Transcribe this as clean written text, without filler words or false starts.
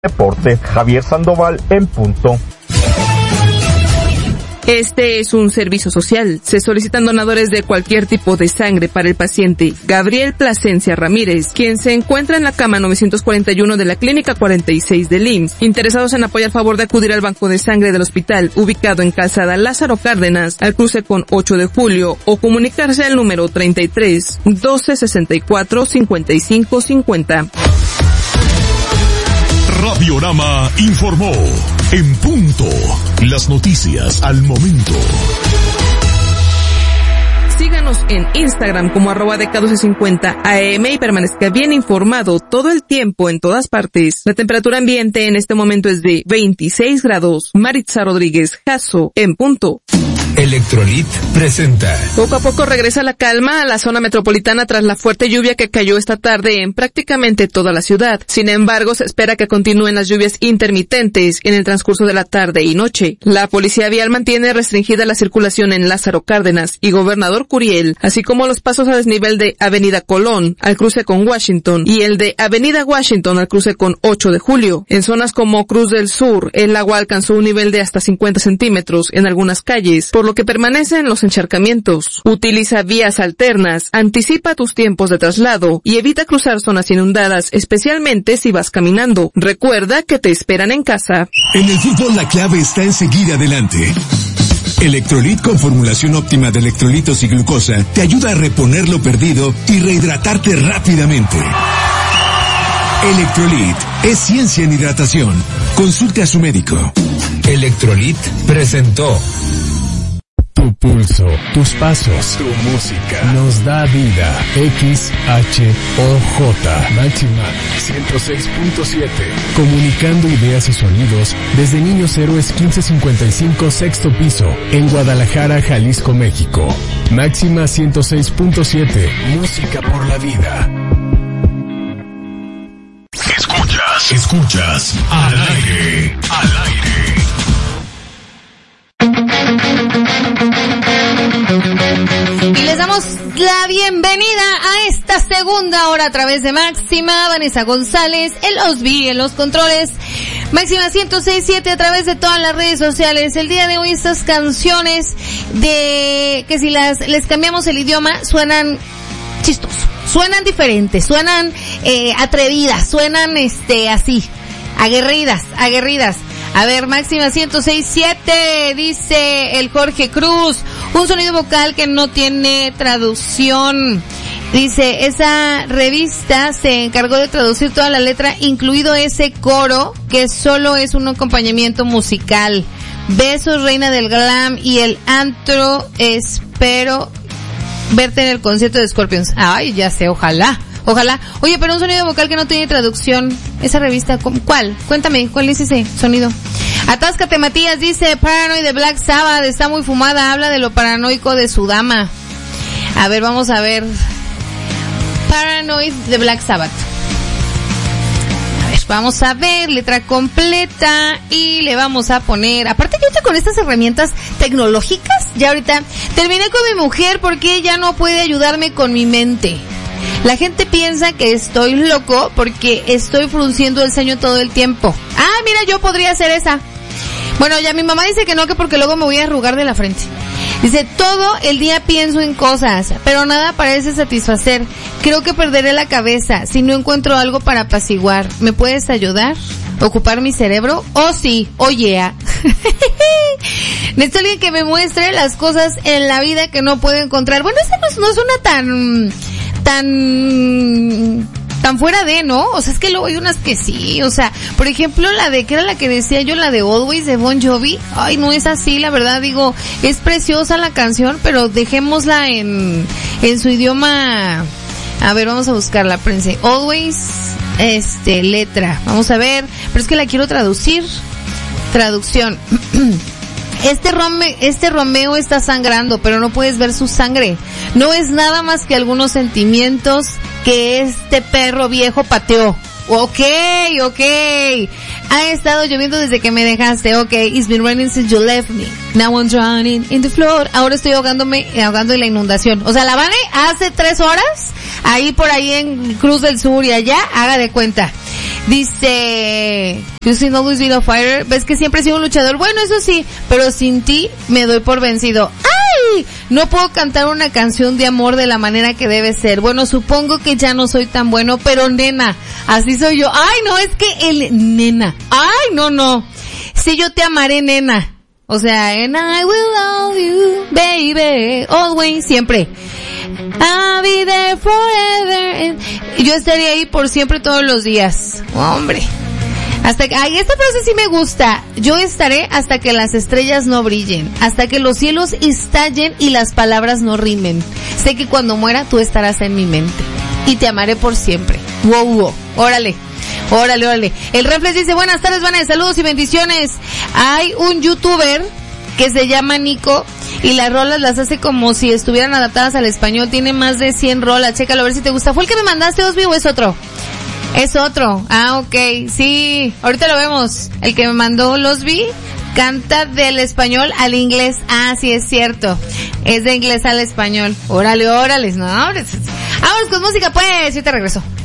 Deportes, Javier Sandoval en punto. Este es un servicio social. Se solicitan donadores de cualquier tipo de sangre para el paciente Gabriel Plasencia Ramírez, quien se encuentra en la cama 941 de la Clínica 46 del IMSS. Interesados en apoyar, favor de acudir al banco de sangre del hospital, ubicado en Calzada Lázaro Cárdenas, al cruce con 8 de julio, o comunicarse al número 33 12 64 55 50. Radiorama informó. En punto. Las noticias al momento. Síganos en Instagram como @DK1250AM y permanezca bien informado todo el tiempo en todas partes. La temperatura ambiente en este momento es de 26 grados. Maritza Rodríguez Jasso en punto. Electrolit presenta. Poco a poco regresa la calma a la zona metropolitana tras la fuerte lluvia que cayó esta tarde en prácticamente toda la ciudad. Sin embargo, se espera que continúen las lluvias intermitentes en el transcurso de la tarde y noche. La policía vial mantiene restringida la circulación en Lázaro Cárdenas y Gobernador Curiel, así como los pasos a desnivel de Avenida Colón al cruce con Washington y el de Avenida Washington al cruce con 8 de julio. En zonas como Cruz del Sur, el agua alcanzó un nivel de hasta 50 centímetros en algunas calles, por lo que permanecen los encharcamientos. Utiliza vías alternas, anticipa tus tiempos de traslado y evita cruzar zonas inundadas, especialmente si vas caminando. Recuerda que te esperan en casa. En el fútbol la clave está en seguir adelante. Electrolit con formulación óptima de electrolitos y glucosa te ayuda a reponer lo perdido y rehidratarte rápidamente. Electrolit es ciencia en hidratación. Consulte a su médico. Electrolit presentó. Tu pulso, tus pasos, tu música nos da vida. XHOJ Máxima 106.7. Comunicando ideas y sonidos desde Niños Héroes 1555 sexto piso en Guadalajara, Jalisco, México. Máxima 106.7. Música por la vida. Escuchas al aire. Y les damos la bienvenida a esta segunda hora a través de Máxima. Vanessa González, el Osby en los controles. Máxima 106.7 a través de todas las redes sociales. El día de hoy estas canciones de que si les cambiamos el idioma suenan chistosos, suenan diferentes, suenan atrevidas, suenan así, aguerridas. A ver, Máxima 106.7, dice el Jorge Cruz, un sonido vocal que no tiene traducción. Dice, esa revista se encargó de traducir toda la letra, incluido ese coro, que solo es un acompañamiento musical. Besos, reina del glam y el antro, espero verte en el concierto de Scorpions. Ay, ya sé, ojalá. Oye, pero un sonido vocal que no tiene traducción. Esa revista, ¿cuál? Cuéntame, ¿cuál es ese sonido? Atáscate Matías, dice, Paranoid de Black Sabbath, está muy fumada, habla de lo paranoico de su dama. A ver, vamos a ver. Paranoid de Black Sabbath. A ver, vamos a ver, letra completa y le vamos a poner, aparte que ahorita con estas herramientas tecnológicas, ya ahorita terminé con mi mujer porque ella no puede ayudarme con mi mente. La gente piensa que estoy loco porque estoy frunciendo el ceño todo el tiempo. Ah, mira, yo podría hacer esa. Bueno, ya mi mamá dice que no, que porque luego me voy a arrugar de la frente. Dice, todo el día pienso en cosas, pero nada parece satisfacer. Creo que perderé la cabeza si no encuentro algo para apaciguar. ¿Me puedes ayudar? ¿Ocupar mi cerebro? Oh sí, oh yeah. Necesito alguien que me muestre las cosas en la vida que no puedo encontrar. Bueno, esta no es una tan fuera de, ¿no? O sea, es que luego hay unas que sí, o sea, por ejemplo, que era la que decía yo, la de Always de Bon Jovi. Ay, no es así, la verdad, digo, es preciosa la canción, pero dejémosla en su idioma. A ver, vamos a buscarla, Prince. Always, letra. Vamos a ver, pero es que la quiero traducir. Traducción. Este Romeo está sangrando, pero no puedes ver su sangre. No es nada más que algunos sentimientos que este perro viejo pateó. Okay. Ha estado lloviendo desde que me dejaste. Okay, it's been raining since you left me. Now I'm drowning in the floor. Ahora estoy ahogando en la inundación. O sea, la Vane hace 3 horas, ahí por ahí en Cruz del Sur y allá, haga de cuenta. Dice, you see always been a fighter. Ves que siempre he sido un luchador. Bueno, eso sí, pero sin ti me doy por vencido. ¡Ay! No puedo cantar una canción de amor de la manera que debe ser. Bueno, supongo que ya no soy tan bueno, pero nena, así soy yo. Ay, no, es que nena. Ay, no. Sí, yo te amaré, nena. O sea, and I will love you, baby, always, siempre. I'll be there forever. Yo estaré ahí por siempre todos los días. Hombre. Hasta que, esta frase sí me gusta. Yo estaré hasta que las estrellas no brillen, hasta que los cielos estallen y las palabras no rimen. Sé que cuando muera tú estarás en mi mente y te amaré por siempre. Wow. Órale. El Reflex dice, buenas tardes, Vanessa, saludos y bendiciones. Hay un youtuber que se llama Nico y las rolas las hace como si estuvieran adaptadas al español. Tiene más de 100 rolas, chécalo a ver si te gusta. ¿Fue el que me mandaste, Osby, o es otro? Es otro. Ok, sí, ahorita lo vemos. El que me mandó Osby canta del español al inglés. Sí, es cierto. Es de inglés al español. Órale. No, vámonos con música, pues. Yo te regreso.